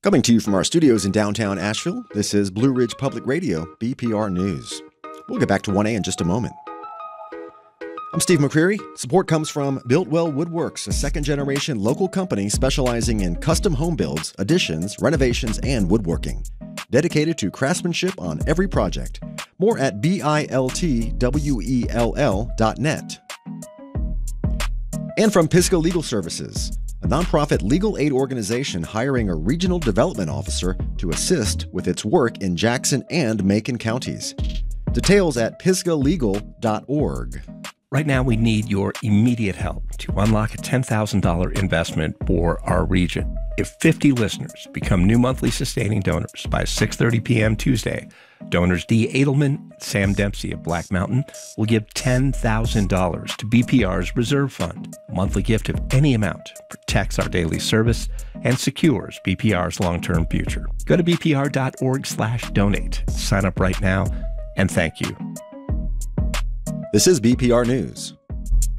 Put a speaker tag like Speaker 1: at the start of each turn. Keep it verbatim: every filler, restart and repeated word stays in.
Speaker 1: Coming to you from our studios in downtown Asheville, this is Blue Ridge Public Radio, B P R News. We'll get back to one A in just a moment. I'm Steve McCreary. Support comes from Builtwell Woodworks, a second-generation local company specializing in custom home builds, additions, renovations, and woodworking. Dedicated to craftsmanship on every project. More at B I L T W E L L dot net. And from Pisgah Legal Services, a nonprofit legal aid organization hiring a regional development officer to assist with its work in Jackson and Macon counties. Details at pisgah legal dot org.
Speaker 2: Right now, we need your immediate help to unlock a ten thousand dollars investment for our region. If fifty listeners become new monthly sustaining donors by six thirty p.m. Tuesday, donors Dee Edelman and Sam Dempsey of Black Mountain will give ten thousand dollars to B P R's Reserve Fund. A monthly gift of any amount protects our daily service and secures B P R's long-term future. Go to b p r dot org slash donate. Sign up right now, and thank you.
Speaker 1: This is B P R News.